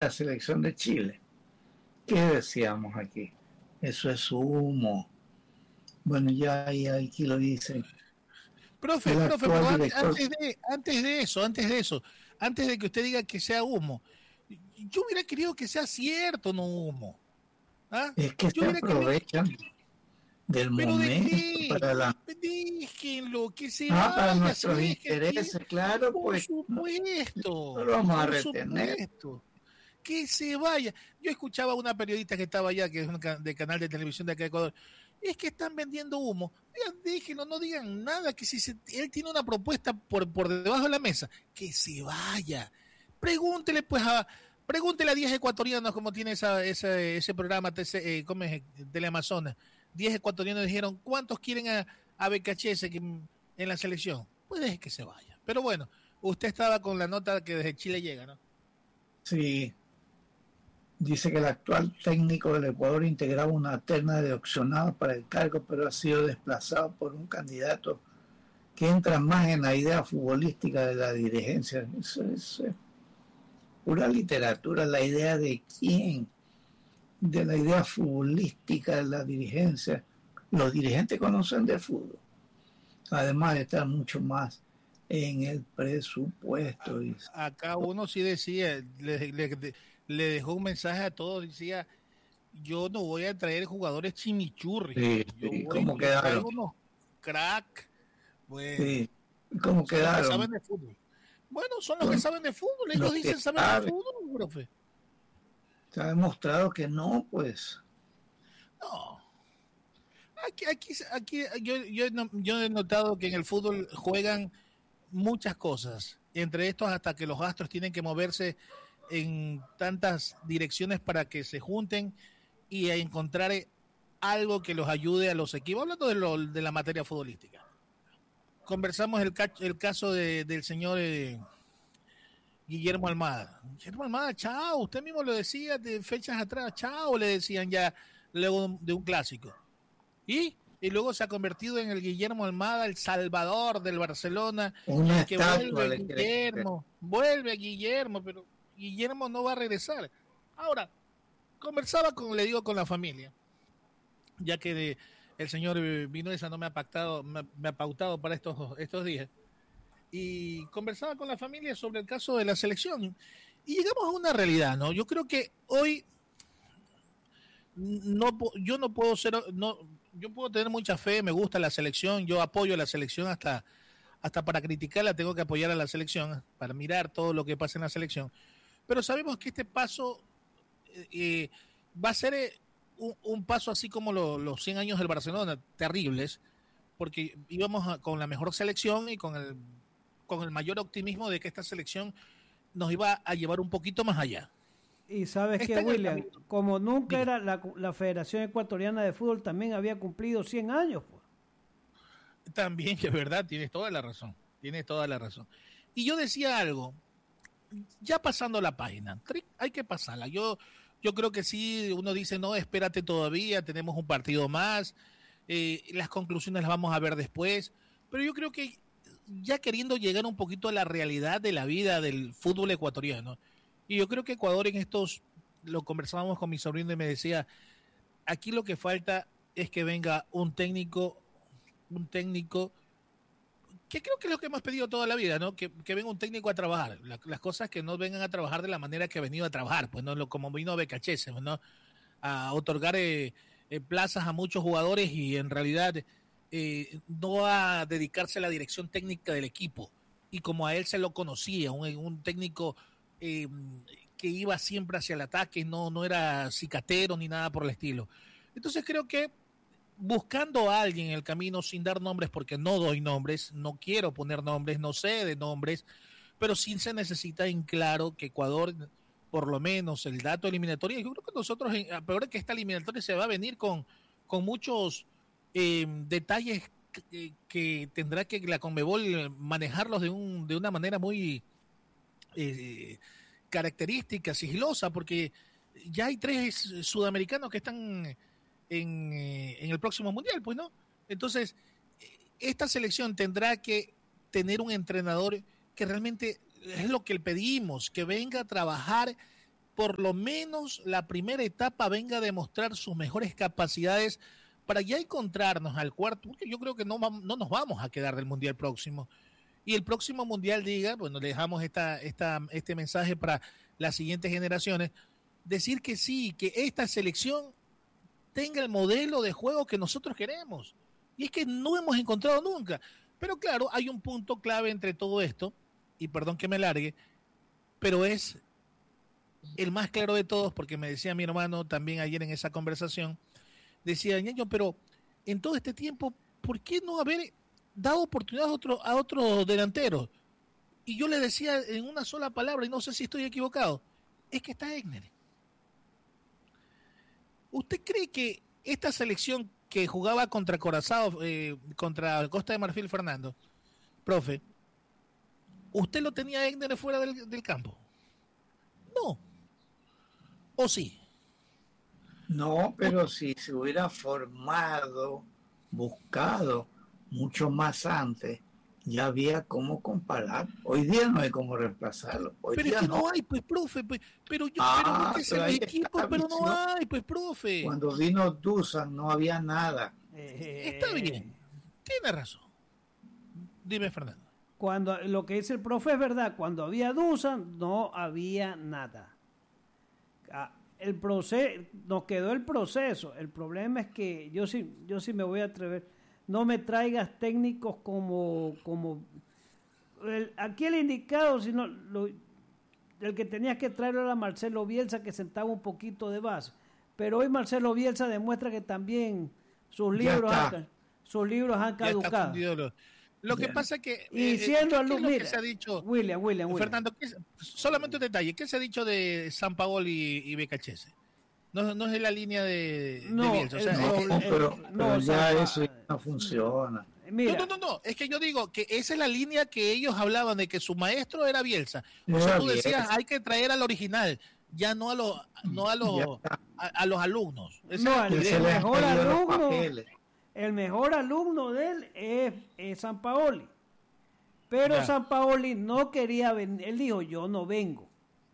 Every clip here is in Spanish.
la selección de Chile. ¿Qué decíamos aquí? Eso es humo. Bueno, ya aquí lo dicen. Profe, pero antes de eso, antes de que usted diga que sea humo, yo hubiera querido que sea cierto, no humo. ¿Ah? Es que Yo se hubiera querido... aprovechan del ¿Pero de momento qué? para la... Déjenlo, que se para vaya, nuestros si es que intereses, claro, por pues no supuesto, lo vamos a por retener. supuesto. Que se vaya. Yo escuchaba a una periodista que estaba allá, que es de canal de televisión de acá de Ecuador. Es que están vendiendo humo. Déjenlo, no digan nada, que si él tiene una propuesta por debajo de la mesa, que se vaya. Pregúntele pues pregúntele a 10 ecuatorianos cómo tiene ese programa, ¿cómo es? Teleamazonas. 10 ecuatorianos dijeron, ¿cuántos quieren a BKHS en la selección? Pues deje que se vaya. Pero bueno, usted estaba con la nota que desde Chile llega, ¿no? Sí, dice que el actual técnico del Ecuador integraba una terna de opcionados para el cargo, pero ha sido desplazado por un candidato que entra más en la idea futbolística de la dirigencia. Eso es pura literatura, la idea de quién, de la idea futbolística de la dirigencia. Los dirigentes conocen de fútbol, además de estar mucho más en el presupuesto. Acá uno sí decía, le dejó un mensaje a todos, decía, yo no voy a traer jugadores chimichurri, yo traigo unos crack, bueno, sí. ¿Cómo son los que quedaron? saben de fútbol. Bueno, son los que saben de fútbol, ellos dicen saben de fútbol, profe. Se ha demostrado que no, pues. No. Aquí yo he notado que en el fútbol juegan muchas cosas, entre estos hasta que los astros tienen que moverse en tantas direcciones para que se junten y a encontrar algo que los ayude a los equipos. Hablando de la materia futbolística, conversamos el caso del señor Guillermo Almada. Guillermo Almada, chao, usted mismo lo decía de fechas atrás, chao, le decían ya luego de un clásico. Y luego se ha convertido en el Guillermo Almada, el salvador del Barcelona. Una que estatua vuelve Guillermo, pero Guillermo no va a regresar. Ahora, conversaba con la familia, ya que el señor Vinuesa no me ha pautado para estos días. Y conversaba con la familia sobre el caso de la selección. Y llegamos a una realidad, ¿no? Yo creo que hoy yo no puedo yo puedo tener mucha fe, me gusta la selección, yo apoyo a la selección hasta para criticarla tengo que apoyar a la selección, para mirar todo lo que pasa en la selección, pero sabemos que este paso va a ser un paso así como los 100 años del Barcelona, terribles, porque íbamos con la mejor selección y con el mayor optimismo de que esta selección nos iba a llevar un poquito más allá. Y sabes que, William, como nunca era la Federación Ecuatoriana de Fútbol, también había cumplido 100 años. Pues. También, que es verdad, tienes toda la razón. Y yo decía algo, ya pasando la página, hay que pasarla. Yo creo que sí, uno dice, no, espérate todavía, tenemos un partido más, las conclusiones las vamos a ver después, pero yo creo que ya queriendo llegar un poquito a la realidad de la vida del fútbol ecuatoriano, y yo creo que Ecuador lo conversábamos con mi sobrino y me decía, aquí lo que falta es que venga un técnico que creo que es lo que hemos pedido toda la vida, ¿no? Que venga un técnico a trabajar, las cosas que no vengan a trabajar de la manera que ha venido a trabajar, pues no como vino a BKHS, ¿no? A otorgar plazas a muchos jugadores y en realidad no a dedicarse a la dirección técnica del equipo, y como a él se lo conocía, un técnico que iba siempre hacia el ataque, no era cicatero ni nada por el estilo. Entonces creo que buscando a alguien en el camino, sin dar nombres, porque no doy nombres, no quiero poner nombres, no sé de nombres, pero sí se necesita en claro que Ecuador, por lo menos el dato eliminatorio, yo creo que nosotros, a peor que esta eliminatoria se va a venir con muchos detalles que tendrá que la Conmebol manejarlos de una manera muy característica, sigilosa, porque ya hay 3 sudamericanos que están en el próximo mundial, pues no. Entonces, esta selección tendrá que tener un entrenador que realmente es lo que le pedimos, que venga a trabajar por lo menos la primera etapa venga a demostrar sus mejores capacidades para ya encontrarnos al cuarto, porque yo creo que no nos vamos a quedar del Mundial próximo. Y el próximo Mundial diga, bueno, le dejamos este mensaje para las siguientes generaciones, decir que sí, que esta selección tenga el modelo de juego que nosotros queremos. Y es que no hemos encontrado nunca. Pero claro, hay un punto clave entre todo esto, y perdón que me largue, pero es el más claro de todos, porque me decía mi hermano también ayer en esa conversación, decía, Ñaño, pero en todo este tiempo, ¿por qué no haber dado oportunidad a otros delanteros? Y yo le decía en una sola palabra, y no sé si estoy equivocado, es que está Egner. ¿Usted cree que esta selección que jugaba contra Curazao, contra Costa de Marfil, Fernando, profe, usted lo tenía a Egner fuera del campo? No. ¿O sí? No, pero si se hubiera formado, buscado mucho más antes, ya había cómo comparar. Hoy día no hay cómo reemplazarlo. Pero es que no hay, pues, profe. Pero usted es el equipo, pero no hay, pues, profe. Cuando vino Dusan no había nada. Está bien, tiene razón. Dime, Fernando. Cuando lo que dice el profe es verdad, cuando había Dusan no había nada. El proceso, nos quedó el proceso. El problema es que yo sí me voy a atrever. No me traigas técnicos como aquí el indicado, sino el que tenías que traer era Marcelo Bielsa, que sentaba un poquito de base. Pero hoy Marcelo Bielsa demuestra que también sus libros han caducado. Lo que pasa es que mira, que se ha dicho, William. Fernando, solamente un detalle, ¿qué se ha dicho de Sampaoli y Becachese? No es la línea de Bielsa. Pero ya eso no funciona. Mira. No, es que yo digo que esa es la línea que ellos hablaban de que su maestro era Bielsa. O sea, tú decías, hay que traer al original, ya no a los alumnos. El mejor alumno de él es Sampaoli. Pero Sampaoli no quería venir. Él dijo, yo no vengo.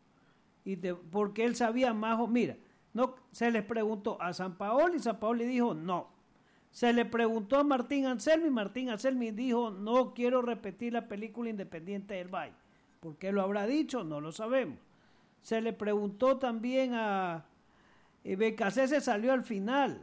Porque él sabía más. Mira, no, se les preguntó a Sampaoli dijo no. Se le preguntó a Martín Anselmi dijo no quiero repetir la película Independiente del Valle. ¿Por qué lo habrá dicho? No lo sabemos. Se le preguntó también a Becasese, salió al final.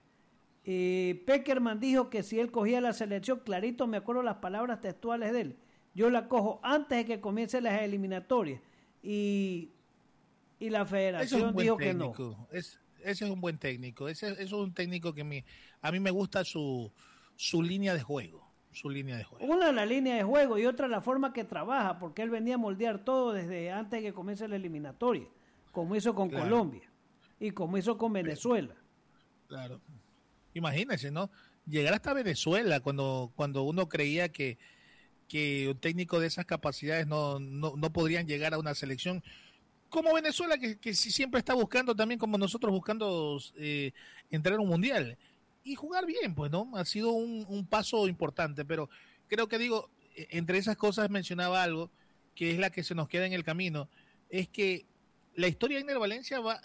Peckerman dijo que si él cogía la selección, clarito me acuerdo las palabras textuales de él, yo la cojo antes de que comiencen las eliminatorias, y la federación dijo que no. Ese es un buen técnico, ese es un técnico que a mí me gusta su línea de juego. Una la línea de juego y otra la forma que trabaja, porque él venía a moldear todo desde antes de que comience la eliminatoria, como hizo con Colombia y como hizo con Venezuela. Claro. Imagínense, ¿no? Llegar hasta Venezuela cuando uno creía que un técnico de esas capacidades no podrían llegar a una selección como Venezuela, que siempre está buscando también, como nosotros, buscando entrar a un mundial y jugar bien, pues, ¿no? Ha sido un paso importante, pero creo que entre esas cosas mencionaba algo que es la que se nos queda en el camino, es que la historia de Egner Valencia va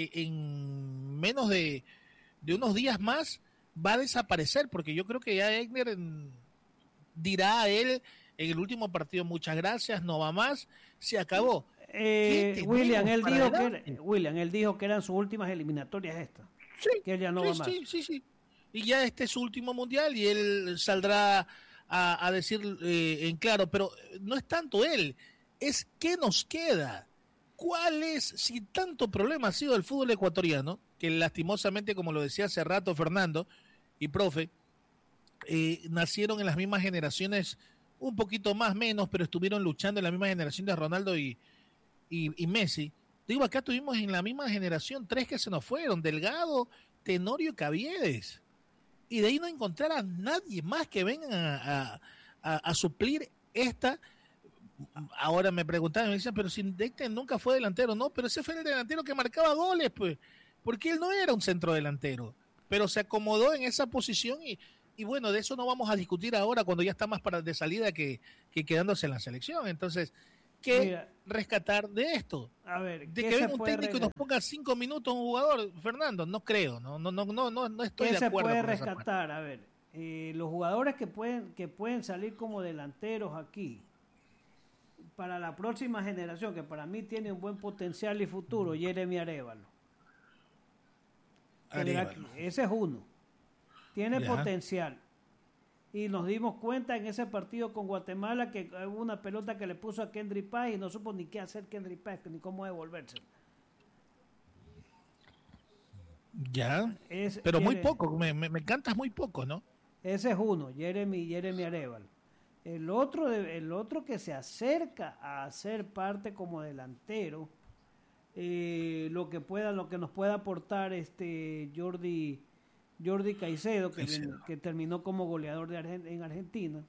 en menos de unos días más va a desaparecer, porque yo creo que ya Egner dirá a él en el último partido, muchas gracias, no va más, se acabó. William, él dijo que eran sus últimas eliminatorias estas, que él ya no va más. Sí. Y ya este es su último mundial y él saldrá a decir en claro, pero no es tanto él, es qué nos queda. ¿Cuál es, si tanto problema ha sido el fútbol ecuatoriano, que lastimosamente, como lo decía hace rato Fernando y profe, nacieron en las mismas generaciones, un poquito más menos, pero estuvieron luchando en la misma generación de Ronaldo y Messi? Digo, acá tuvimos en la misma generación 3 que se nos fueron, Delgado, Tenorio y Caviedes. Y de ahí no encontrar a nadie más que venga a suplir esta. Ahora me preguntaban, me decían, pero si Decten nunca fue delantero. No, pero ese fue el delantero que marcaba goles, pues, porque él no era un centro delantero, pero se acomodó en esa posición y bueno, de eso no vamos a discutir ahora cuando ya está más de salida que quedándose en la selección. Entonces, que rescatar de esto. A ver, de que venga un técnico y nos ponga 5 minutos un jugador, Fernando, no creo, no estoy de acuerdo. ¿Qué se puede rescatar? A ver, los jugadores que pueden salir como delanteros aquí para la próxima generación, que para mí tiene un buen potencial y futuro, Jeremy Arévalo. Ese es uno. Tiene potencial. Y nos dimos cuenta en ese partido con Guatemala que hubo una pelota que le puso a Kendry Páez y no supo ni qué hacer Kendry Páez, ni cómo devolverse. Ya, pero muy poco, me encantas muy poco, ¿no? Ese es uno, Jeremy Arévalo. El otro que se acerca a ser parte como delantero, lo que nos pueda aportar Jordi Caicedo, que terminó como goleador en Argentina.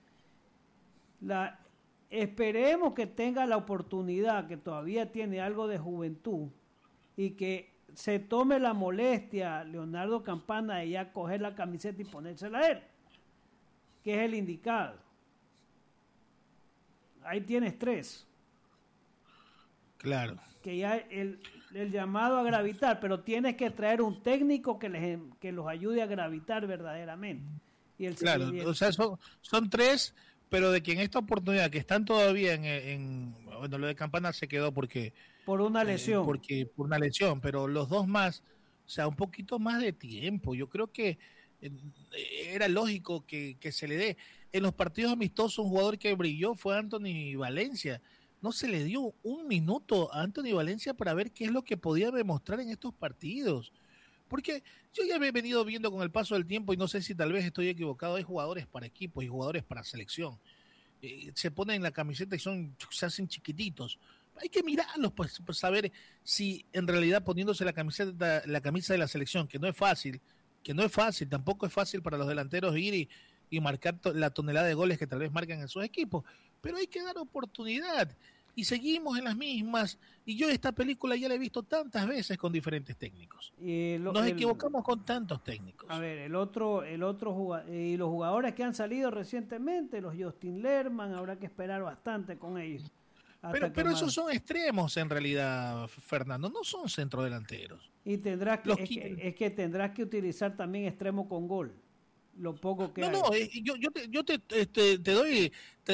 Esperemos que tenga la oportunidad, que todavía tiene algo de juventud, y que se tome la molestia Leonardo Campana de ya coger la camiseta y ponérsela a él, que es el indicado. Ahí tienes 3. Claro. Que ya el llamado a gravitar, pero tienes que traer un técnico que los ayude a gravitar verdaderamente. Claro, o sea, son 3, pero de que en esta oportunidad que están todavía bueno, lo de Campana se quedó porque por una lesión. Por una lesión, pero los 2 más, o sea, un poquito más de tiempo. Yo creo que era lógico que se le dé. En los partidos amistosos un jugador que brilló fue Anthony Valencia. No se le dio un minuto a Anthony Valencia para ver qué es lo que podía demostrar en estos partidos. Porque yo ya he venido viendo con el paso del tiempo, y no sé si tal vez estoy equivocado, hay jugadores para equipos y jugadores para selección. Se ponen la camiseta y se hacen chiquititos. Hay que mirarlos para saber si en realidad poniéndose la camisa de la selección, que no es fácil, tampoco es fácil para los delanteros ir y marcar la tonelada de goles que tal vez marcan en sus equipos, pero hay que dar oportunidad. Y seguimos en las mismas, y yo esta película ya la he visto tantas veces con diferentes técnicos. Nos equivocamos con tantos técnicos. A ver, los jugadores que han salido recientemente, los Justin Lerman, habrá que esperar bastante con ellos. Pero esos son extremos en realidad, Fernando, no son centrodelanteros. Y tendrás que utilizar también extremo con gol. Lo poco que yo te doy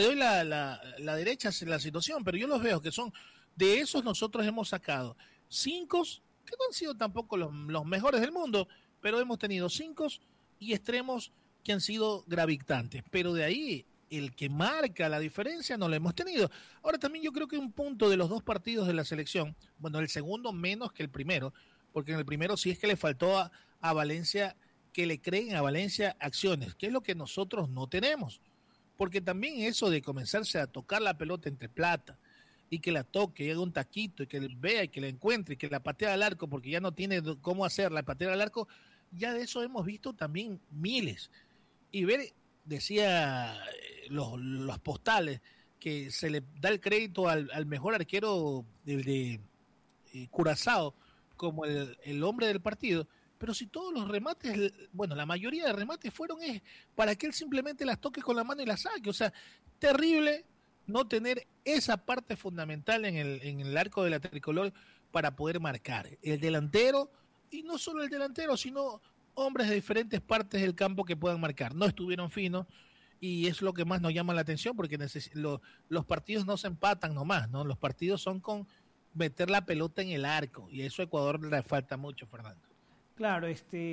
la derecha en la situación, pero yo los veo que son de esos. Nosotros hemos sacado 5 que no han sido tampoco los mejores del mundo, pero hemos tenido 5 y extremos que han sido gravitantes, pero de ahí el que marca la diferencia no lo hemos tenido. Ahora también yo creo que un punto de los 2 partidos de la selección, bueno, el segundo menos que el primero, porque en el primero sí es que le faltó a Valencia, que le creen a Valencia acciones, que es lo que nosotros no tenemos. Porque también eso de comenzarse a tocar la pelota entre plata y que la toque, y haga un taquito y que vea y que la encuentre y que la patea al arco porque ya no tiene cómo hacerla, patear al arco, ya de eso hemos visto también miles. Y ver, decía los postales, que se le da el crédito al mejor arquero de Curazao como el hombre del partido. Pero si todos los remates, bueno, la mayoría de remates fueron para que él simplemente las toque con la mano y las saque. O sea, terrible no tener esa parte fundamental en el arco de la tricolor para poder marcar. El delantero, y no solo el delantero, sino hombres de diferentes partes del campo que puedan marcar. No estuvieron finos y es lo que más nos llama la atención porque los partidos no se empatan nomás, ¿no? Los partidos son con meter la pelota en el arco y eso a Ecuador le falta mucho, Fernando. Claro,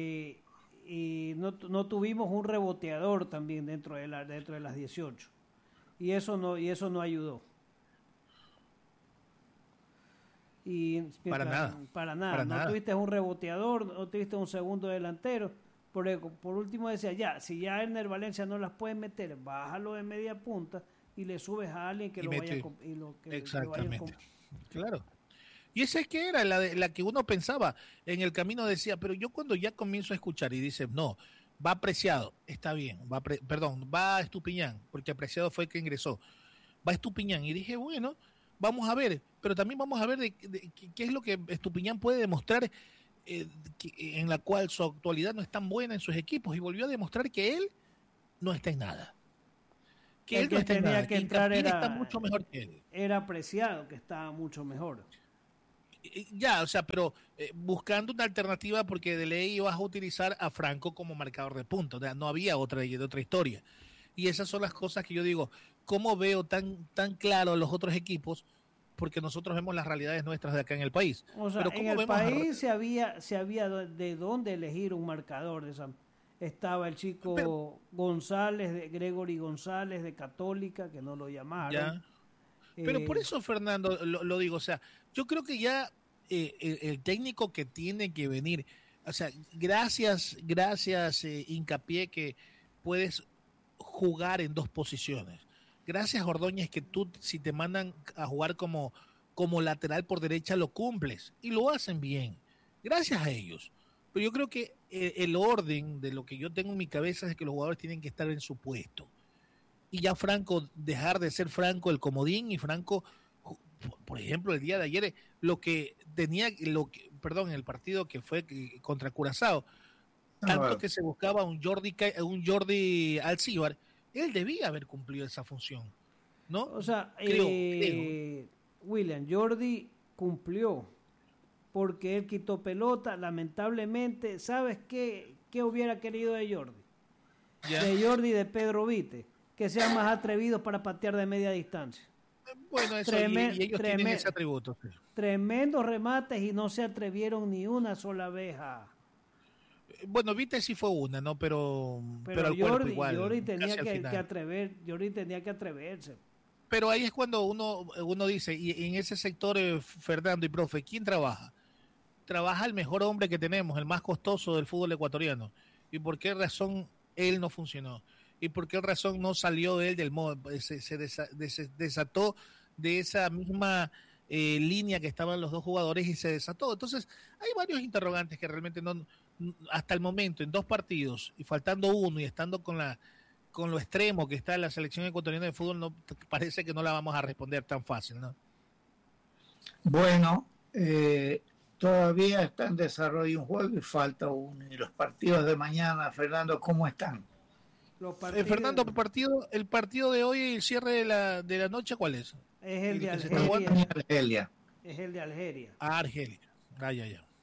y no tuvimos un reboteador también dentro de las 18 y eso no ayudó. Y para nada. No tuviste un reboteador, no tuviste un segundo delantero. Por último decía, si ya Elner Valencia no las puede meter, bájalo de media punta y le subes a alguien que exactamente. Claro. Y esa es que era la que uno pensaba en el camino, decía, pero yo cuando ya comienzo a escuchar y dice, no, va Preciado, está bien, va Estupiñán, porque Preciado fue el que ingresó, va Estupiñán, y dije, bueno, vamos a ver, pero también vamos a ver de qué es lo que Estupiñán puede demostrar, en la cual su actualidad no es tan buena en sus equipos, y volvió a demostrar que él no está en nada. Que el él no que está en tenía nada, que que entrar Hincapié está mucho era, mejor que él. era apreciado, que estaba mucho mejor. Ya, o sea, pero buscando una alternativa porque de ley ibas a utilizar a Franco como marcador de puntos, o sea, no había otra historia. Y esas son las cosas que yo digo, ¿cómo veo tan claro los otros equipos? Porque nosotros vemos las realidades nuestras de acá en el país. O sea, Pero en ¿cómo el vemos país se había de dónde elegir un marcador. Estaba el pero, chico González, Gregory González de Católica, que no lo llamaron. ya. Pero por Eh, eso, Fernando, lo digo, o sea, yo creo que ya el técnico que tiene que venir, o sea, gracias, Hincapié, que puedes jugar en dos posiciones. Gracias, Ordóñez, que tú, si te mandan a jugar como lateral por derecha, lo cumples y lo hacen bien. Gracias a ellos. Pero yo creo que el orden de lo que yo tengo en mi cabeza es que los jugadores tienen que estar en su puesto y ya Franco dejar de ser Franco el comodín y Franco, por ejemplo, el día de ayer, perdón, el partido que fue contra Curazao, tanto que se buscaba un Jordi Alcíbar, él debía haber cumplido esa función, ¿no? o sea, Creo. William, Jordi cumplió porque él quitó pelota, lamentablemente. ¿Sabes qué hubiera querido de Jordi? Ya. De Jordi y de Pedro Vite, que sean más atrevidos para patear de media distancia. Bueno, eso, y ellos tienen ese atributo. Sí. Tremendos remates y no se atrevieron ni una sola vez a... Bueno, Vite sí fue una, ¿no? Pero al cuerpo igual. Jordi tenía que atreverse. Pero ahí es cuando uno dice, y en ese sector, Fernando y profe, ¿quién trabaja? Trabaja el mejor hombre que tenemos, el más costoso del fútbol ecuatoriano. ¿Y por qué razón él no funcionó? ¿Y por qué razón no salió él del modo? Se desató de esa misma línea que estaban los dos jugadores y se desató. Entonces, hay varios interrogantes que realmente no, hasta el momento, en 2 partidos, y faltando uno, y estando con lo extremo que está la selección ecuatoriana de fútbol, no parece que no la vamos a responder tan fácil, ¿no? Bueno, todavía está en desarrollo un juego y falta uno. Y los partidos de mañana, Fernando, ¿cómo están? Fernando, el partido de hoy y el cierre de la noche, ¿cuál es? Es el de Argelia. Es el de Algeria. Argelia. Ya.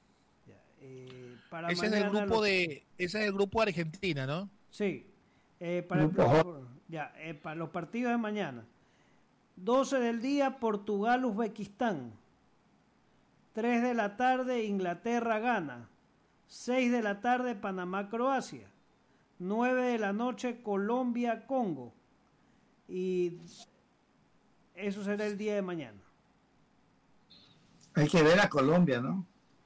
Para ese es el grupo de Argentina, ¿no? Sí. Para los partidos de mañana. 12 del día, Portugal, Uzbekistán. 3 de la tarde, Inglaterra, Ghana. 6 de la tarde, Panamá, Croacia. 9 de la noche, Colombia, Congo. Y eso será el día de mañana. Hay que ver a Colombia, ¿no?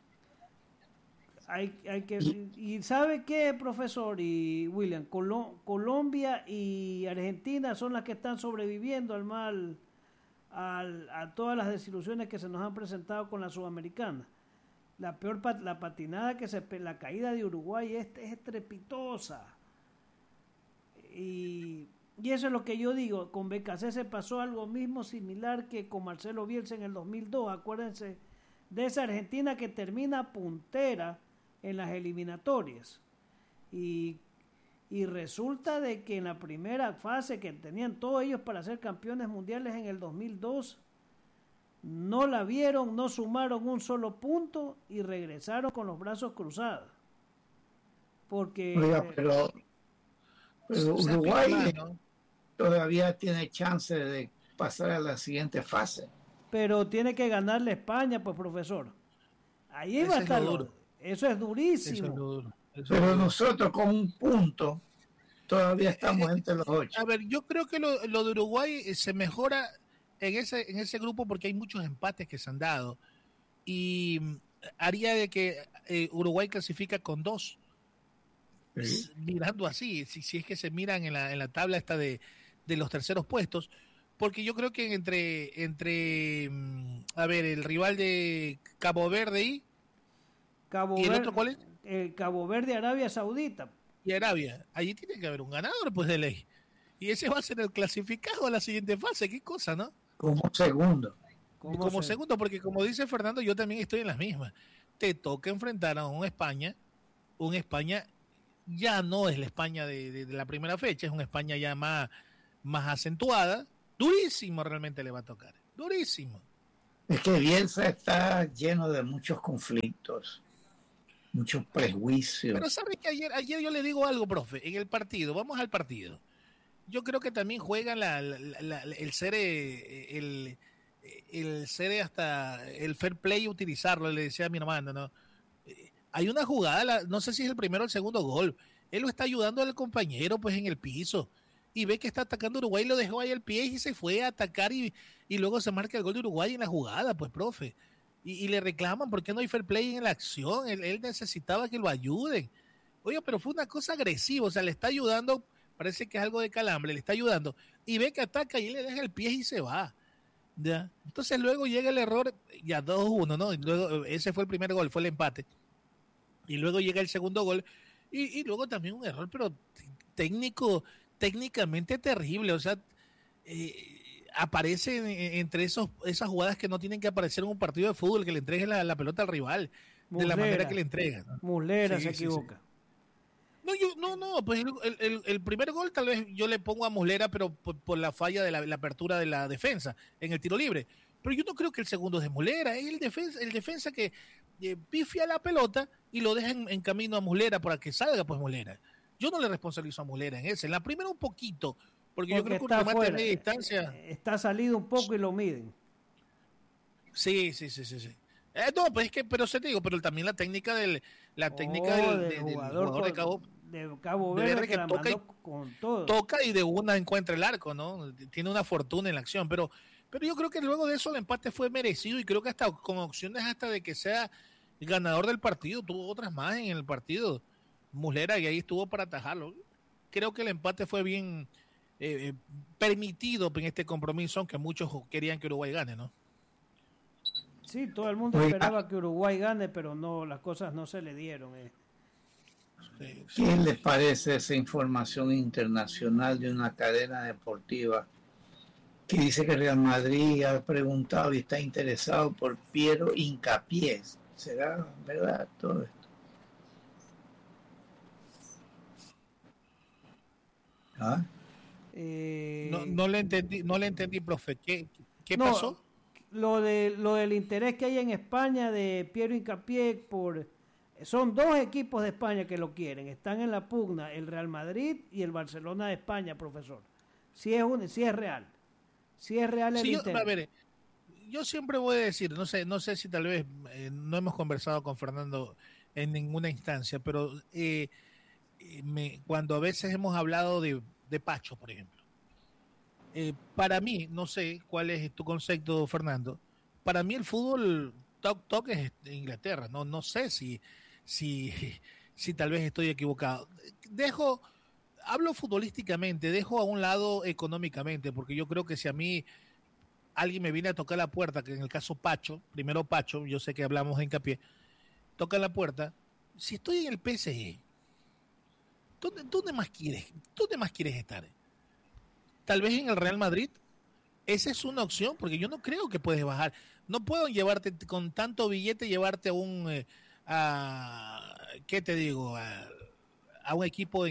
¿Y sabe qué, profesor y William? Colombia y Argentina son las que están sobreviviendo al mal, a todas las desilusiones que se nos han presentado con la Sudamericana. La patinada la caída de Uruguay es estrepitosa. Y eso es lo que yo digo, con BKC se pasó algo mismo similar que con Marcelo Bielsa en el 2002. Acuérdense de esa Argentina que termina puntera en las eliminatorias. Y resulta de que en la primera fase que tenían todos ellos para ser campeones mundiales en el 2002, no la vieron, no sumaron un solo punto y regresaron con los brazos cruzados. Porque... Oiga, pero Uruguay todavía tiene chance de pasar a la siguiente fase. Pero tiene que ganarle a España, pues, profesor. Ahí va a estar duro. Eso es durísimo. Eso es duro. Pero nosotros con un punto todavía estamos entre los 8. A ver, yo creo que lo de Uruguay se mejora en ese grupo porque hay muchos empates que se han dado y haría de que Uruguay clasifica con 2. ¿Sí? Mirando así, si es que se miran en la tabla esta de los terceros puestos, porque yo creo que entre a ver, el rival de Cabo Verde y el otro, ¿cuál es? Cabo Verde, Arabia Saudita. Y Arabia, allí tiene que haber un ganador, pues, de ley. Y ese va a ser el clasificado a la siguiente fase, qué cosa, ¿no? Como segundo. Como segundo, porque como dice Fernando, yo también estoy en las mismas. Te toca enfrentar a un España ya no es la España de la primera fecha, es una España ya más más acentuada, durísimo realmente le va a tocar, durísimo. Es que Bielsa está lleno de muchos conflictos, muchos prejuicios. Pero ¿sabes que ayer yo le digo algo, profe? En el partido, vamos al partido. Yo creo que también juega el ser hasta el fair play, utilizarlo, le decía a mi hermano, ¿no? Hay una jugada, no sé si es el primero o el segundo gol. Él lo está ayudando al compañero, pues, en el piso. Y ve que está atacando Uruguay, lo dejó ahí al pie y se fue a atacar y luego se marca el gol de Uruguay en la jugada, pues, profe. Y le reclaman por qué no hay fair play en la acción. Él necesitaba que lo ayuden. Oye, pero fue una cosa agresiva, o sea, le está ayudando, parece que es algo de calambre, le está ayudando. Y ve que ataca y le deja el pie y se va. ¿Ya? Entonces luego llega el error, ya 2-1, ¿no? Y luego, ese fue el primer gol, fue el empate. Y luego llega el segundo gol y luego también un error, pero técnicamente terrible, o sea, aparece entre esas jugadas que no tienen que aparecer en un partido de fútbol, que le entregue la pelota al rival, de la manera que le entrega, ¿no? Muslera se equivoca. No, pues el primer gol tal vez yo le pongo a Muslera, pero por la falla de la apertura de la defensa en el tiro libre. Pero yo no creo que el segundo es de Muslera, es el defensa que pifia la pelota y lo deja en camino a Muslera para que salga, pues, Muslera. Yo no le responsabilizo a Muslera en ese. En la primera un poquito, porque yo creo que un remate de media distancia... Está salido un poco y lo miden. Sí. No, pues es que, pero se te digo, pero también la técnica del jugador de Cabo Verde que toca y de una encuentra el arco, ¿no? Tiene una fortuna en la acción, pero yo creo que luego de eso el empate fue merecido y creo que hasta con opciones hasta de que sea el ganador del partido, tuvo otras más en el partido, Muslera, y ahí estuvo para atajarlo. Creo que el empate fue bien permitido en este compromiso, aunque muchos querían que Uruguay gane, ¿no? Sí, todo el mundo esperaba que Uruguay gane, pero no, las cosas no se le dieron. ¿Qué les parece esa información internacional de una cadena deportiva que dice que Real Madrid ha preguntado y está interesado por Piero Hincapié? ¿Será verdad todo esto? ¿Ah? No le entendí, profe. ¿Qué pasó? Lo del interés que hay en España de Piero Hincapié son dos equipos de España que lo quieren, están en la pugna, el Real Madrid y el Barcelona de España, profesor. Si es real el interés. A ver, yo siempre voy a decir, no sé si tal vez no hemos conversado con Fernando en ninguna instancia, pero cuando a veces hemos hablado de Pacho, por ejemplo, para mí, no sé cuál es tu concepto, Fernando, para mí el fútbol top es Inglaterra, no sé si tal vez estoy equivocado. Hablo futbolísticamente, dejo a un lado económicamente, porque yo creo que si a mí alguien me viene a tocar la puerta, que en el caso Pacho, yo sé que hablamos de Hincapié, toca la puerta, si estoy en el PSG, ¿dónde más quieres estar? Tal vez en el Real Madrid. Esa es una opción, porque yo no creo que puedes bajar. No puedo llevarte con tanto billete, llevarte a ¿qué te digo? A un equipo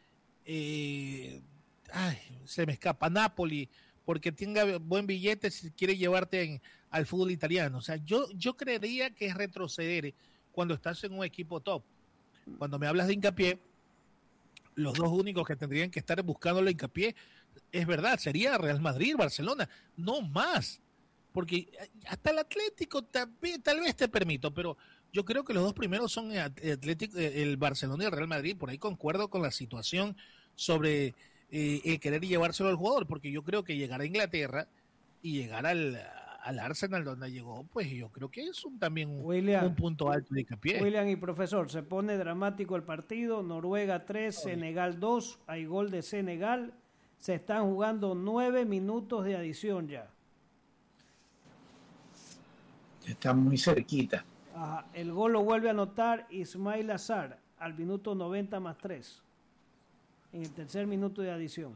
se me escapa, Napoli, porque tenga buen billete si quiere llevarte al fútbol italiano. O sea, yo creería que es retroceder cuando estás en un equipo top. Cuando me hablas de Hincapié, los dos únicos que tendrían que estar buscándolo Hincapié, es verdad, sería Real Madrid, Barcelona, no más, porque hasta el Atlético tal vez te permito, pero yo creo que los dos primeros son el Barcelona y el Real Madrid. Por ahí concuerdo con la situación sobre el querer llevárselo al jugador, porque yo creo que llegar a Inglaterra y llegar al Arsenal donde llegó, pues yo creo que es también un punto alto de Hincapié. William y profesor, se pone dramático el partido. Noruega 3, Senegal 2, hay gol de Senegal. Se están jugando 9 minutos de adición ya. Está muy cerquita. El gol lo vuelve a anotar Ismail Azar al minuto 90 más 3. En el tercer minuto de adición.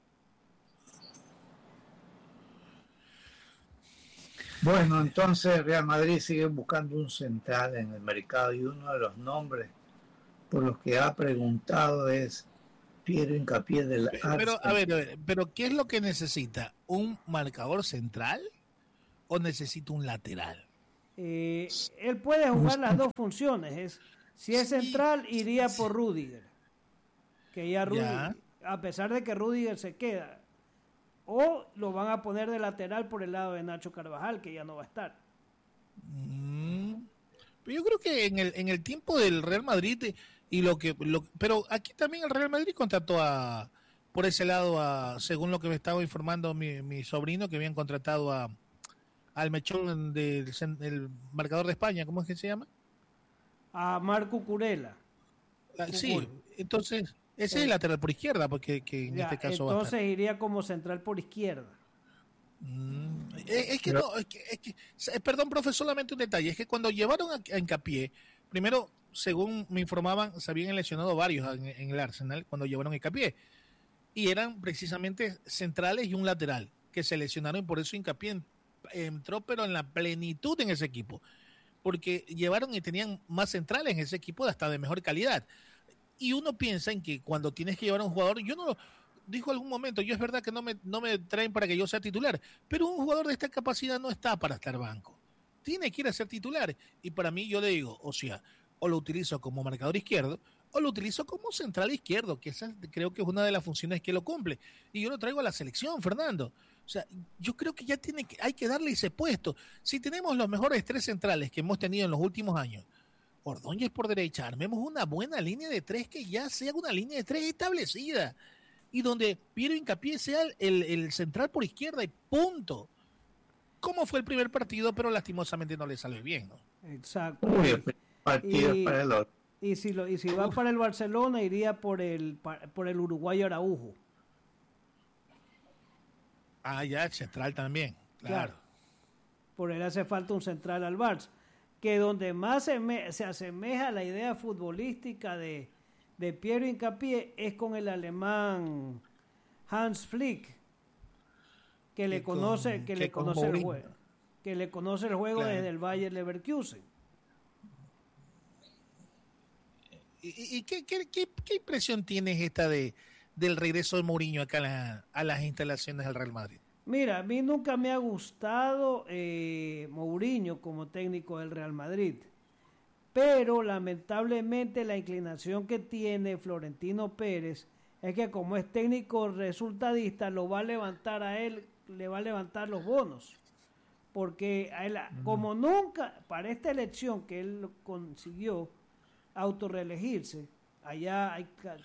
Bueno, entonces Real Madrid sigue buscando un central en el mercado y uno de los nombres por los que ha preguntado es Piero Hincapié del Pero, a ver, pero ¿qué es lo que necesita? ¿Un marcador central o necesita un lateral? Él puede jugar las dos funciones. Si es central, iría por Rüdiger. Que ya Rüdiger, a pesar de que Rüdiger se queda, o lo van a poner de lateral por el lado de Nacho Carvajal, que ya no va a estar. Pero yo creo que en el tiempo del Real Madrid pero aquí también el Real Madrid contrató por ese lado según lo que me estaba informando mi sobrino, que habían contratado al mechón del marcador de España, ¿cómo es que se llama? A Marco Curela. Sí, entonces ese es el lateral por izquierda, porque que en este caso entonces iría como central por izquierda. Perdón, profe, solamente un detalle, es que cuando llevaron a Hincapié, primero, según me informaban, se habían lesionado varios en el Arsenal cuando llevaron a Hincapié, y eran precisamente centrales y un lateral que se lesionaron, y por eso Hincapié entró pero en la plenitud en ese equipo, porque llevaron y tenían más centrales en ese equipo hasta de mejor calidad, y uno piensa en que cuando tienes que llevar a un jugador, dijo algún momento, yo es verdad que no me traen para que yo sea titular, pero un jugador de esta capacidad no está para estar banco, tiene que ir a ser titular, y para mí yo le digo, o lo utilizo como marcador izquierdo, o lo utilizo como central izquierdo, que esa creo que es una de las funciones que lo cumple, y yo lo traigo a la selección, Fernando. O sea, yo creo que hay que darle ese puesto. Si tenemos los mejores 3 centrales que hemos tenido en los últimos años, Ordóñez por derecha, armemos una buena línea de 3 que ya sea una línea de 3 establecida, y donde Piero Hincapié sea el central por izquierda y punto. Como fue el primer partido, pero lastimosamente no le salió bien, ¿no? Exacto. Para el otro. Y si va para el Barcelona, iría por el uruguayo Araujo. Ya, central también, claro. Por él hace falta un central al Barça, que donde más se asemeja a la idea futbolística de Piero Hincapié es con el alemán Hans Flick, que le conoce el juego, claro, desde el Bayer Leverkusen. ¿Y qué impresión tienes esta del regreso de Mourinho acá a las instalaciones del Real Madrid? Mira, a mí nunca me ha gustado Mourinho como técnico del Real Madrid, pero lamentablemente la inclinación que tiene Florentino Pérez es que como es técnico resultadista, lo va a levantar a él, le va a levantar los bonos, porque a él, como nunca, para esta elección que él consiguió autorreelegirse, allá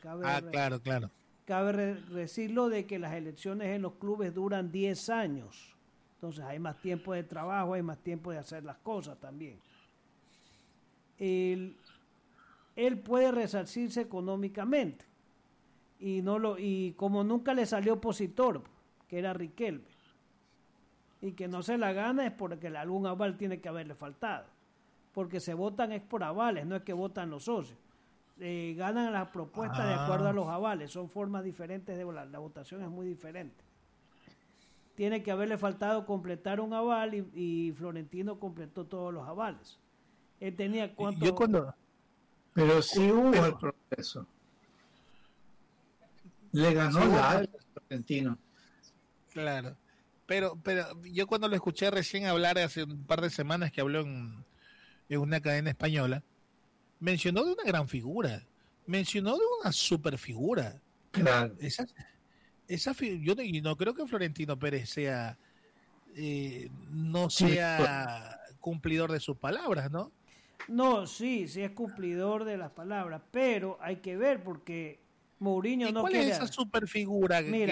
cabe decirlo de que las elecciones en los clubes duran 10 años, entonces hay más tiempo de trabajo, hay más tiempo de hacer las cosas también. Él puede resarcirse económicamente y como nunca le salió opositor, que era Riquelme, y que no se la gana es porque algún aval tiene que haberle faltado, porque se votan es por avales, no es que votan los socios. Ganan las propuestas de acuerdo a los avales, son formas diferentes de votar, la votación es muy diferente. Tiene que haberle faltado completar un aval y Florentino completó todos los avales. Él tenía Pero sí hubo el proceso. Le ganó Florentino. Claro. Pero yo cuando lo escuché recién hablar hace un par de semanas que habló en una cadena española, mencionó de una gran figura, mencionó de una super figura. Claro. Yo no creo que Florentino Pérez sea sea cumplidor de sus palabras, ¿no? No, sí es cumplidor de las palabras, pero hay que ver porque Mourinho no quiere. ¿Cuál es esa super figura? Mira,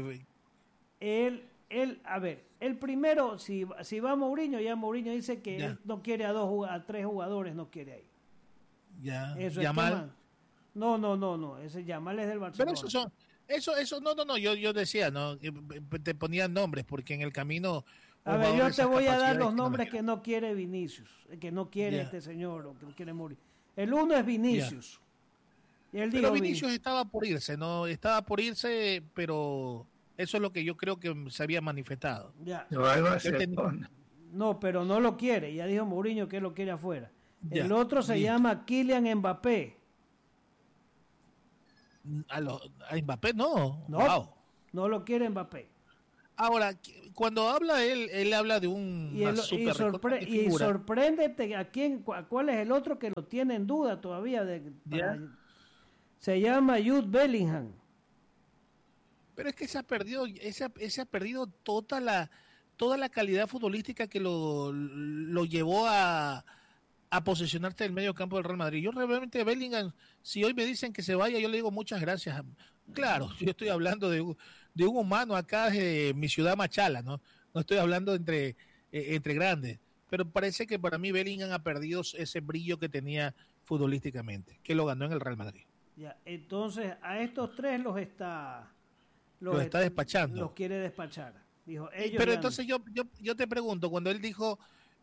el primero, si va Mourinho, ya Mourinho dice que él no quiere a 3 jugadores, no quiere ahí. Ya. Eso Yamal. No, ese Yamal es del Barcelona. Pero eso, yo decía, ¿no? Te ponían nombres porque en el camino. A ver, yo te voy a dar los nombres que no quiere Vinicius, que no quiere este señor, o que no quiere Mourinho. El uno es Vinicius. Y él pero Vinicius estaba por irse, ¿no? Estaba por irse, pero eso es lo que yo creo que se había manifestado. Ya. No, pero no lo quiere. Ya dijo Mourinho que lo quiere afuera. El otro se llama Kylian Mbappé. A Mbappé no. No, Wow. no lo quiere Mbappé. Ahora, cuando habla él habla de y sorpréndete cuál es el otro que lo tiene en duda todavía. Se llama Jude Bellingham. Pero es que se ha perdido toda la calidad futbolística que lo llevó a posicionarse en el medio campo del Real Madrid. Yo realmente Bellingham, si hoy me dicen que se vaya, yo le digo muchas gracias. Claro, yo estoy hablando de un humano acá de mi ciudad Machala, ¿no? No estoy hablando entre grandes. Pero parece que para mí Bellingham ha perdido ese brillo que tenía futbolísticamente, que lo ganó en el Real Madrid. Ya, entonces a estos tres los está despachando. Los quiere despachar. Dijo, pero entonces yo te pregunto, cuando él dijo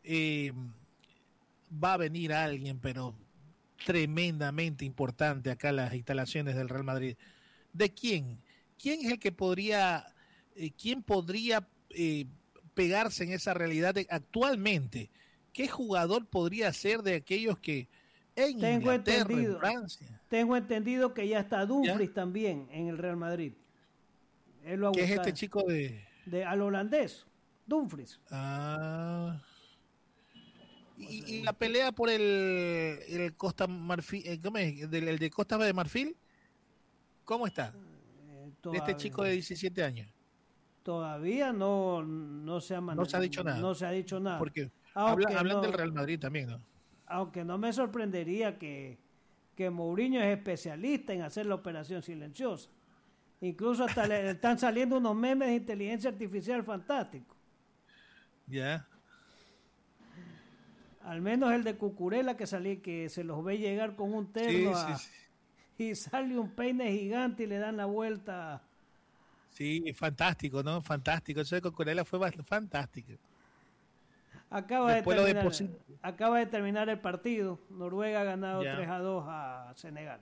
va a venir alguien, pero tremendamente importante acá en las instalaciones del Real Madrid, ¿de quién? ¿Quién es el que quién podría pegarse en esa realidad actualmente? ¿Qué jugador podría ser de aquellos que en Inglaterra, en Francia? Tengo entendido que ya está Dumfries también en el Real Madrid. ¿Qué es este chico al holandés? Dumfries. Y la pelea por el Costa Marfil, el de Costa de Marfil, ¿cómo está? De este chico de 17 años. Todavía no se ha No se ha dicho nada. No se ha dicho nada. Porque hablan del Real Madrid también, ¿no? Aunque no me sorprendería que Mourinho es especialista en hacer la operación silenciosa. Incluso hasta le están saliendo unos memes de inteligencia artificial fantásticos. Ya. Al menos el de Cucurella que se los ve llegar con un terno y sale un peine gigante y le dan la vuelta. Sí, fantástico, ¿no? Fantástico. Eso de Cucurella fue fantástico. Acaba de terminar el partido. Noruega ha ganado 3-2 a Senegal.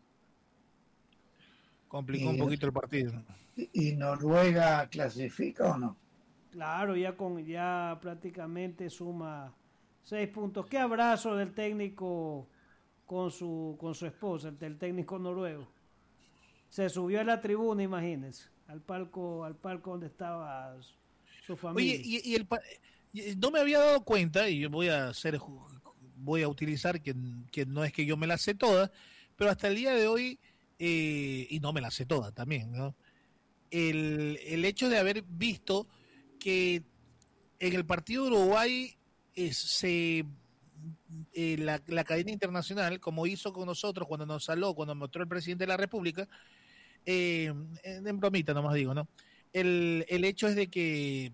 Complicó un poquito el partido. ¿Y Noruega clasifica o no? Claro, ya prácticamente suma 6 puntos. Qué abrazo del técnico con su esposa, el técnico noruego. Se subió a la tribuna, imagínense, al palco donde estaba su familia. Oye, no me había dado cuenta, y yo voy a utilizar que no es que yo me la sé toda, pero hasta el día de hoy, y no me la sé toda también, ¿no? El hecho de haber visto que en el partido de Uruguay la cadena internacional, como hizo con nosotros cuando cuando mostró el presidente de la República, en bromita nomás digo, ¿no? El hecho es de que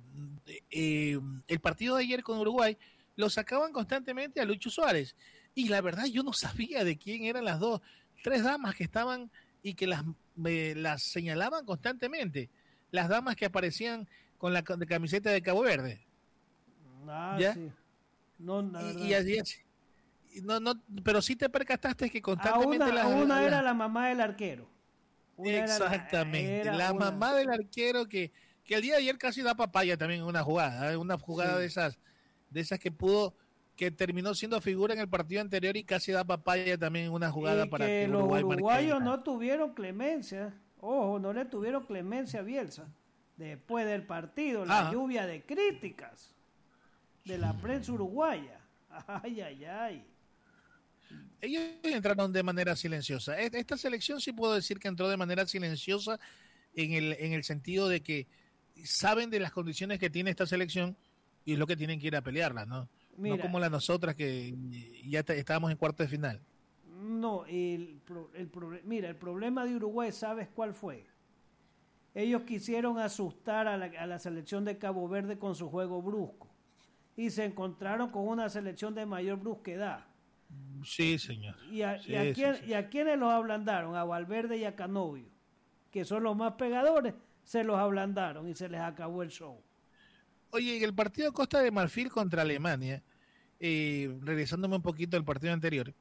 el partido de ayer con Uruguay lo sacaban constantemente a Lucho Suárez, y la verdad yo no sabía de quién eran las tres damas que estaban y que las señalaban constantemente, las damas que aparecían con la camiseta de Cabo Verde. ¿Ya? Sí. No, y así es. Pero sí te percataste que constantemente una era la mamá del arquero. Exactamente, la mamá del arquero que el día de ayer casi da papaya también en una jugada sí. de esas que terminó siendo figura en el partido anterior y casi da papaya también en una jugada para que los uruguayos no tuvieron clemencia. Ojo, no le tuvieron clemencia a Bielsa después del partido, la lluvia de críticas de la prensa uruguaya. Ay. Ellos entraron de manera silenciosa. Esta selección sí puedo decir que entró de manera silenciosa en el sentido de que saben de las condiciones que tiene esta selección y es lo que tienen que ir a pelearla, ¿no? Mira, no como las nosotras que ya estábamos en cuarto de final. No, mira, el problema de Uruguay, ¿sabes cuál fue? Ellos quisieron asustar a la selección de Cabo Verde con su juego brusco y se encontraron con una selección de mayor brusquedad. Sí, señor. ¿Y a quiénes los ablandaron? A Valverde y a Canovio, que son los más pegadores, se los ablandaron y se les acabó el show. Oye, en el partido de Costa de Marfil contra Alemania, regresándome un poquito al partido anterior,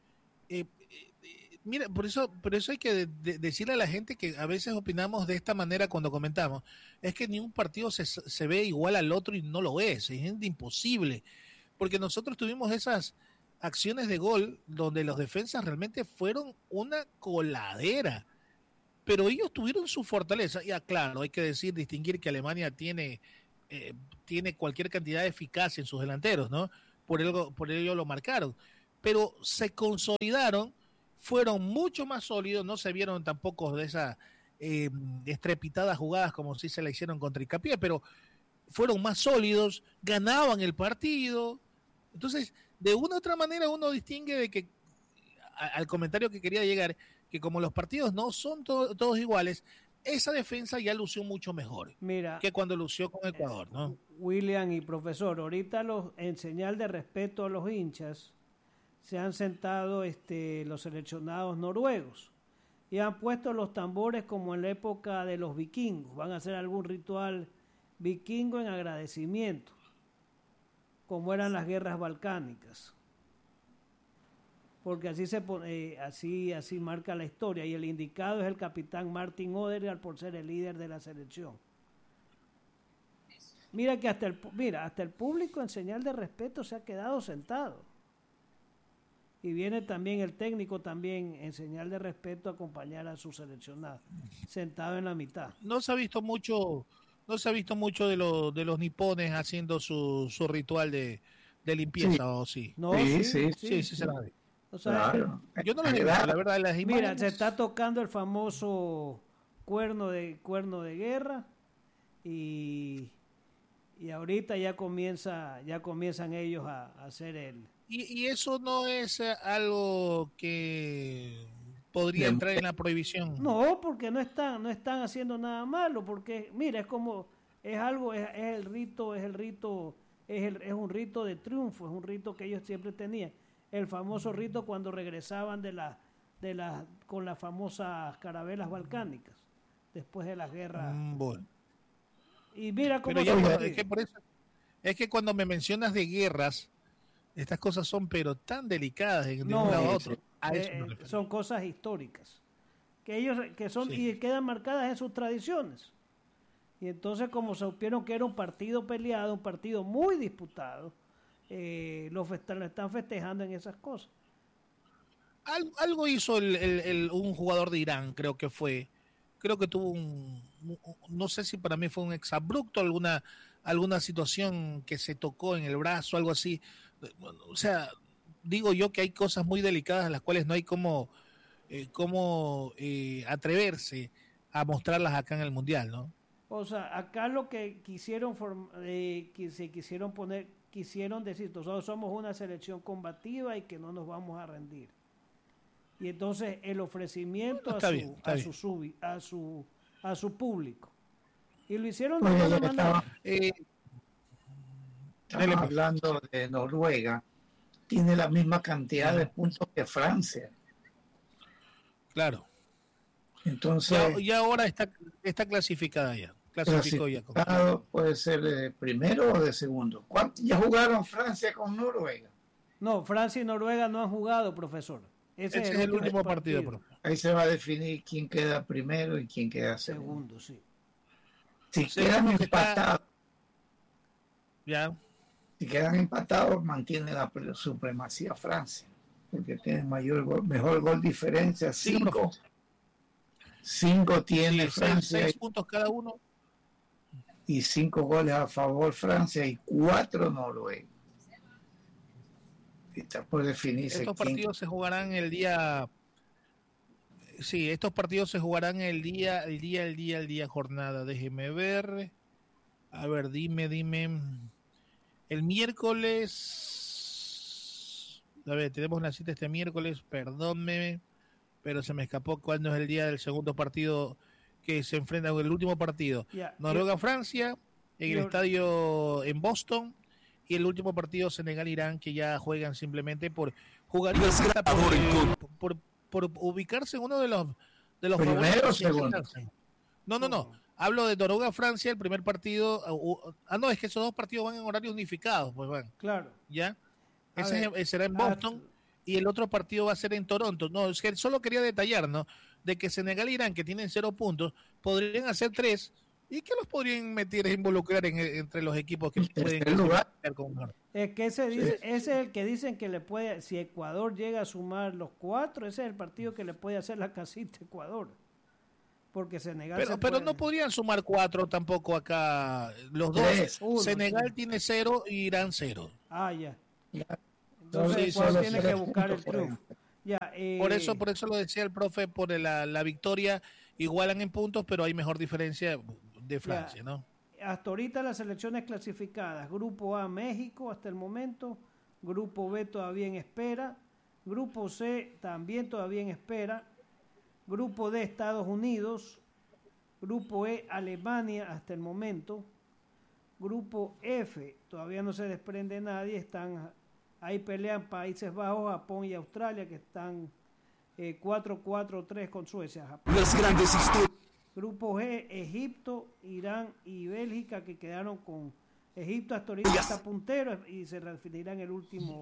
mira, por eso hay que decirle a la gente que a veces opinamos de esta manera cuando comentamos, es que ningún partido se ve igual al otro y no lo es imposible, porque nosotros tuvimos esas acciones de gol donde los defensas realmente fueron una coladera, pero ellos tuvieron su fortaleza. Ya claro, hay que distinguir que Alemania tiene cualquier cantidad de eficacia en sus delanteros, ¿no? Por ello lo marcaron. Pero se consolidaron, fueron mucho más sólidos, no se vieron tampoco de esas estrepitadas jugadas como si se la hicieron contra Hincapié, pero fueron más sólidos, ganaban el partido. Entonces, de una u otra manera uno distingue de que, al comentario que quería llegar, que como los partidos no son todos iguales, esa defensa ya lució mucho mejor que cuando lució con Ecuador, ¿no? William y profesor, ahorita en señal de respeto a los hinchas, se han sentado los seleccionados noruegos y han puesto los tambores como en la época de los vikingos. Van a hacer algún ritual vikingo en agradecimiento, como eran las guerras balcánicas. Porque así marca la historia, y el indicado es el capitán Martin Odegaard por ser el líder de la selección. Mira que hasta el público en señal de respeto se ha quedado sentado. Y viene también el técnico también en señal de respeto a acompañar a su seleccionado, sentado en la mitad. No se ha visto mucho de los nipones haciendo su ritual de limpieza, sí. ¿O sí? No, sí se la ve. O sea, claro. Yo no lo he visto, la verdad. Las imágenes... Mira, se está tocando el famoso cuerno de guerra y ahorita ya comienzan ellos a hacer el... Y eso no es algo que podría entrar en la prohibición. No, porque no están haciendo nada malo, porque mira, es el rito, es un rito de triunfo, es un rito que ellos siempre tenían. El famoso rito cuando regresaban con las famosas carabelas balcánicas después de las guerras. Bueno. Y mira cómo es que cuando me mencionas de guerras, estas cosas son pero tan delicadas de un lado a otro. Son cosas históricas que son y quedan marcadas en sus tradiciones. Y entonces, como supieron que era un partido peleado, un partido muy disputado, lo están festejando en esas cosas. Algo hizo un jugador de Irán, creo que tuvo no sé si para mí fue un exabrupto, alguna situación que se tocó en el brazo, algo así. O sea, digo yo que hay cosas muy delicadas a las cuales no hay cómo atreverse a mostrarlas acá en el Mundial, ¿no? O sea, acá lo que quisieron decir, nosotros somos una selección combativa y que no nos vamos a rendir. Y entonces el ofrecimiento a su público. Y lo hicieron de buena manera. Estamos hablando de Noruega, tiene la misma cantidad de puntos que Francia. Claro. Entonces, ya ahora está clasificada ya. Clasificado puede ser de primero o de segundo. ¿Ya jugaron Francia con Noruega? No, Francia y Noruega no han jugado, profesor. Ese es el último partido. Ahí se va a definir quién queda primero y quién queda segundo. Sí. Si quedan empatados, si quedan empatados, mantiene la supremacía Francia, porque tiene mejor gol diferencia. 5 tiene Francia. 6 puntos cada uno. Y 5 goles a favor Francia y 4 Noruega. Está por definirse. Estos partidos se jugarán el día. Sí, estos partidos se jugarán el día jornada. Déjeme ver. A ver, dime. El miércoles. A ver, tenemos una cita este miércoles, perdónme, pero se me escapó cuándo es el día del segundo partido que se enfrenta en el último partido. Noruega-Francia, en el estadio en Boston, y el último partido Senegal-Irán, que ya juegan simplemente por jugar por ubicarse en uno de los primeros segundos. No. Hablo de Noruega-Francia, el primer partido. No, es que esos dos partidos van en horarios unificados, pues van. Claro. ¿Ya? Ese será en Boston y el otro partido va a ser en Toronto. No, es que solo quería detallar, ¿no? De que Senegal e Irán, que tienen 0 puntos, podrían hacer 3 y que los podrían involucrar entre los equipos que pueden jugar con es que ese es el que dicen que le puede, si Ecuador llega a sumar los 4, ese es el partido que le puede hacer la casita a Ecuador. porque Senegal pero no podrían sumar 4 tampoco acá los dos. Senegal tiene 0 y Irán 0. Ya. Entonces Ecuador tiene que buscar el triunfo. Por eso lo decía el profe, por la victoria igualan en puntos, pero hay mejor diferencia de Francia, ¿no? Hasta ahorita las selecciones clasificadas: Grupo A, México hasta el momento, Grupo B todavía en espera, Grupo C también todavía en espera, Grupo D, Estados Unidos, Grupo E, Alemania hasta el momento, Grupo F todavía no se desprende nadie, ahí pelean Países Bajos, Japón y Australia, que están 4-4-3 con Suecia. Japón. Las grandes historias. Grupo G, Egipto, Irán y Bélgica, que quedaron con Egipto hasta ahorita está puntero y se referirá en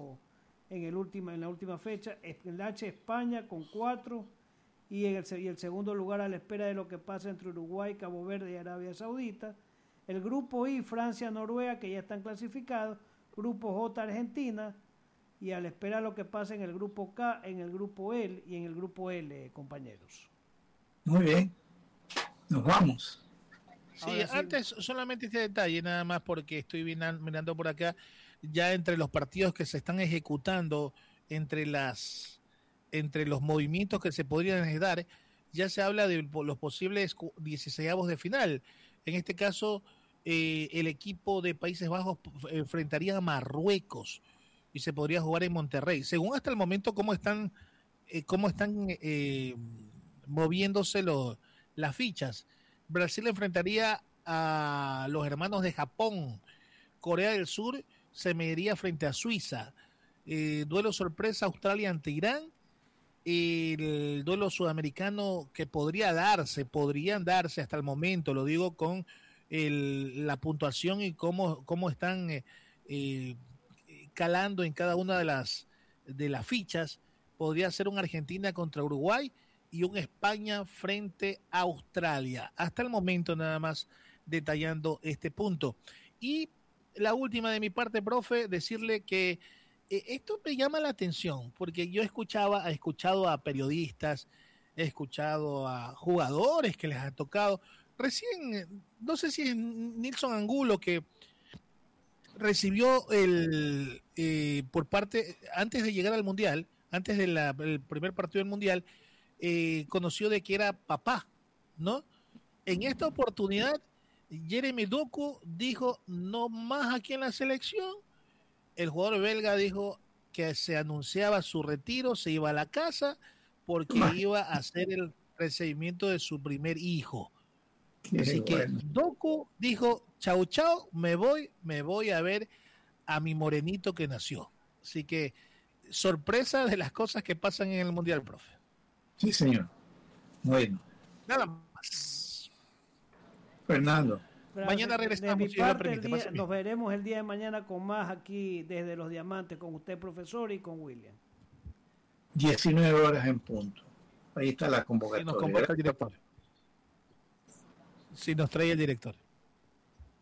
la última fecha. En la H, España con 4 y el segundo lugar a la espera de lo que pasa entre Uruguay, Cabo Verde y Arabia Saudita. El grupo I, Francia, Noruega, que ya están clasificados. Grupo J, Argentina, y a la espera de lo que pasa en el grupo K, en el grupo L y en el grupo L, compañeros. Muy bien. Nos vamos. Sí, antes solamente este detalle nada más, porque estoy mirando por acá ya entre los partidos que se están ejecutando, entre los movimientos que se podrían dar, ya se habla de los posibles 16avos de final. En este caso, el equipo de Países Bajos enfrentaría a Marruecos y se podría jugar en Monterrey. Según hasta el momento cómo están moviéndose las fichas, Brasil enfrentaría a los hermanos de Japón. Corea del Sur se mediría frente a Suiza. Duelo sorpresa, Australia ante Irán. El duelo sudamericano que podrían darse hasta el momento, lo digo con la puntuación y cómo están calando en cada una de las fichas. Podría ser un Argentina contra Uruguay y un España frente a Australia. Hasta el momento nada más detallando este punto. Y la última de mi parte, profe, decirle que esto me llama la atención, porque yo he escuchado a periodistas, he escuchado a jugadores que les ha tocado. Recién, no sé si es Nilson Angulo que recibió por parte, antes de llegar al Mundial, antes del primer partido del Mundial, conoció de que era papá, ¿no? En esta oportunidad, Jeremy Doku dijo no más aquí en la selección. El jugador belga dijo que se anunciaba su retiro, se iba a la casa porque iba a hacer el recibimiento de su primer hijo. Así que Doku dijo chau chau, me voy a ver a mi morenito que nació. Así que sorpresa de las cosas que pasan en el Mundial, profe. Sí, señor. Bueno. Nada más. Fernando. Gracias. Mañana regresamos. De mi parte, nos veremos el día de mañana con más aquí desde Los Diamantes, con usted, profesor, y con William. 19 horas en punto. Ahí está la convocatoria. Si nos convoca el director. Si nos trae el director.